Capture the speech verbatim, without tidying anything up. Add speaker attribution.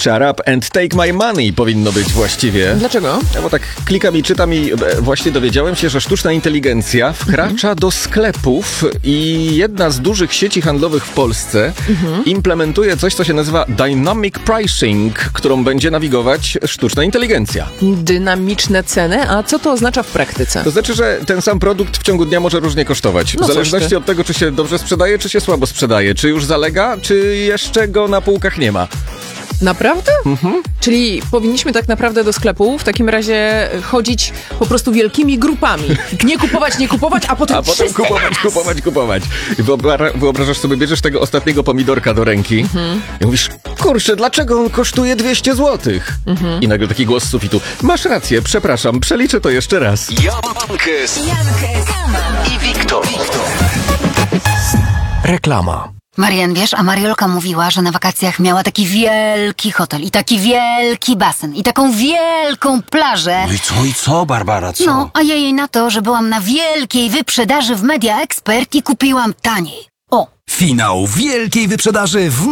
Speaker 1: Shut up and take my money powinno być właściwie.
Speaker 2: Dlaczego?
Speaker 1: No bo tak klikam i czytam i właśnie dowiedziałem się, że sztuczna inteligencja wkracza mhm. do sklepów i jedna z dużych sieci handlowych w Polsce mhm. implementuje coś, co się nazywa Dynamic Pricing, którą będzie nawigować sztuczna inteligencja.
Speaker 2: Dynamiczne ceny? A co to oznacza w praktyce?
Speaker 1: To znaczy, że ten sam produkt w ciągu dnia może różnie kosztować.
Speaker 2: No
Speaker 1: w zależności od tego, czy się dobrze sprzedaje, czy się słabo sprzedaje. Czy już zalega, czy jeszcze go na półkach nie ma.
Speaker 2: Naprawdę? Mhm. Czyli powinniśmy tak naprawdę do sklepu w takim razie chodzić po prostu wielkimi grupami. Nie kupować, nie kupować, a potem
Speaker 1: A potem kupować,
Speaker 2: raz.
Speaker 1: kupować, kupować. I wyobra- wyobrażasz sobie, bierzesz tego ostatniego pomidorka do ręki mhm. i mówisz, kurczę, dlaczego on kosztuje dwieście złotych? Mhm. I nagle taki głos z sufitu. Masz rację, przepraszam, przeliczę to jeszcze raz.
Speaker 3: Jankes, i Wiktor.
Speaker 4: Reklama.
Speaker 5: Marian, wiesz, a Mariolka mówiła, że na wakacjach miała taki wielki hotel i taki wielki basen i taką wielką plażę.
Speaker 4: No i co, i co, Barbara, co?
Speaker 5: No, a ja jej na to, że byłam na wielkiej wyprzedaży w Media Expert i kupiłam taniej. O!
Speaker 4: Finał wielkiej wyprzedaży w